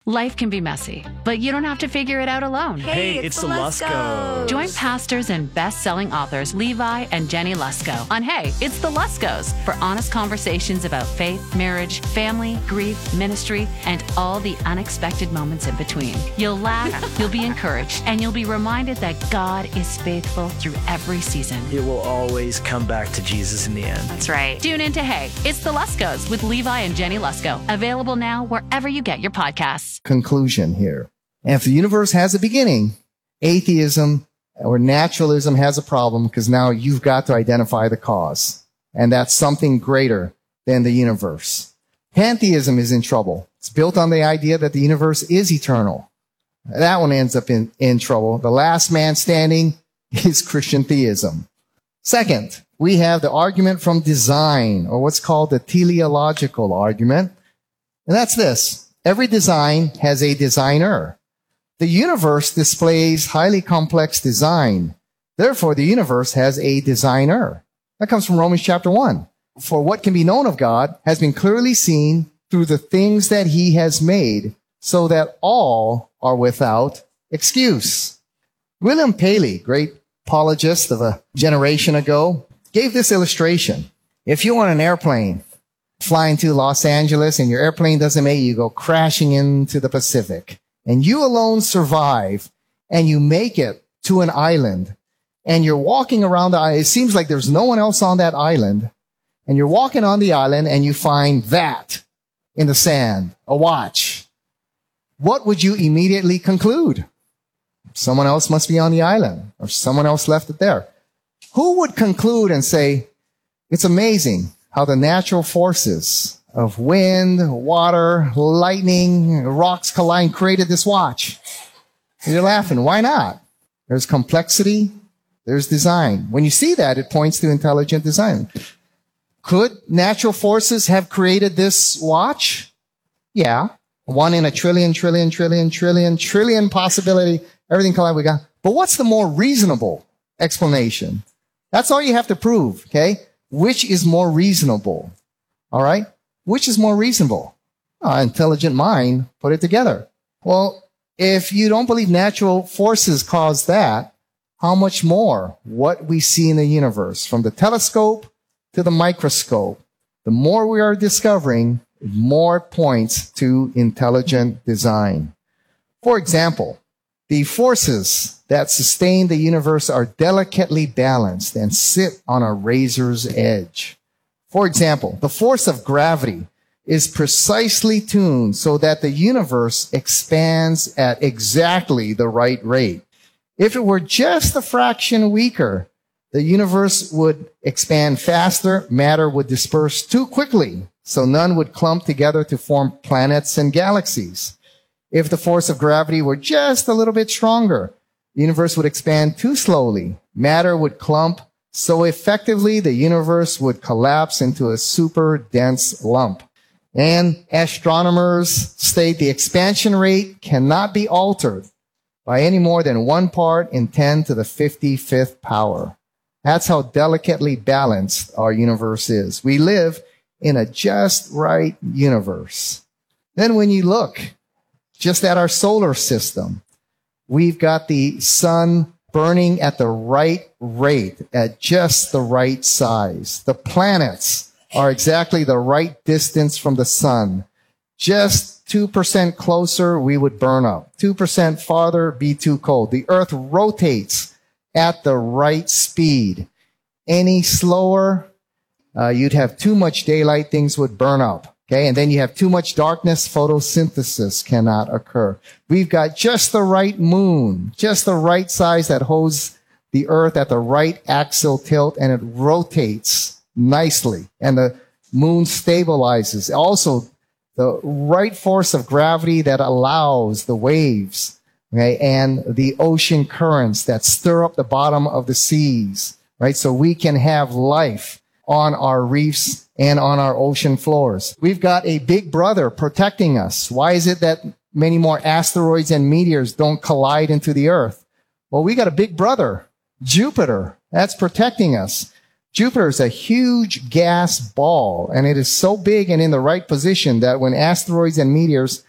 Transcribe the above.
Life can be messy, but you don't have to figure it out alone. Hey, it's the Luskos. Join pastors and best-selling authors Levi and Jenny Lusko on Hey, It's the Luskos for honest conversations about faith, marriage, family, grief, ministry, and all the unexpected moments in between. You'll laugh, you'll be encouraged, and you'll be reminded that God is faithful through every season. It will always come back to Jesus in the end. That's right. Tune in to Hey, It's the Luskos with Levi and Jenny Lusko. Available now wherever you get your podcasts. Conclusion here. And if the universe has a beginning, atheism or naturalism has a problem because now you've got to identify the cause. And that's something greater than the universe. Pantheism is in trouble. It's built on the idea that the universe is eternal. That one ends up in trouble. The last man standing is Christian theism. Second, we have the argument from design, or what's called the teleological argument. And that's this. Every design has a designer. The universe displays highly complex design. Therefore, the universe has a designer. That comes from Romans chapter 1. For what can be known of God has been clearly seen through the things that he has made, so that all are without excuse. William Paley, great apologist of a generation ago, gave this illustration. If you're on an airplane flying to Los Angeles and your airplane doesn't make it, you go crashing into the Pacific, and you alone survive, and you make it to an island, and you're walking around the island. It seems like there's no one else on that island, and you're walking on the island, and you find that in the sand, a watch. What would you immediately conclude? Someone else must be on the island, or someone else left it there. Who would conclude and say, it's amazing how the natural forces of wind, water, lightning, rocks colliding created this watch? And you're laughing. Why not? There's complexity. There's design. When you see that, it points to intelligent design. Could natural forces have created this watch? Yeah. 1 in a trillion possibility. Everything collided we got. But what's the more reasonable explanation? That's all you have to prove, okay? Which is more reasonable? All right? Which is more reasonable? Intelligent mind put it together. Well, if you don't believe natural forces cause that, how much more what we see in the universe, from the telescope to the microscope, the more we are discovering, more points to intelligent design. For example, the forces that sustain the universe are delicately balanced and sit on a razor's edge. For example, the force of gravity is precisely tuned so that the universe expands at exactly the right rate. If it were just a fraction weaker, the universe would expand faster, matter would disperse too quickly, so none would clump together to form planets and galaxies. If the force of gravity were just a little bit stronger, the universe would expand too slowly. Matter would clump so effectively the universe would collapse into a super dense lump. And astronomers state the expansion rate cannot be altered by any more than 1 part in 10 to the 55th power. That's how delicately balanced our universe is. We live in a just right universe. Then when you look just at our solar system, we've got the sun burning at the right rate, at just the right size. The planets are exactly the right distance from the sun. Just 2% closer, we would burn up. 2% farther, be too cold. The earth rotates at the right speed. Any slower, you'd have too much daylight, things would burn up. Okay, and then you have too much darkness, photosynthesis cannot occur. We've got just the right moon, just the right size that holds the earth at the right axial tilt, and it rotates nicely. And the moon stabilizes. Also, the right force of gravity that allows the waves, okay, and the ocean currents that stir up the bottom of the seas, right? So we can have life on our reefs and on our ocean floors. We've got a big brother protecting us. Why is it that many more asteroids and meteors don't collide into the earth? Well, we got a big brother, Jupiter, that's protecting us. Jupiter is a huge gas ball, and it is so big and in the right position that when asteroids and meteors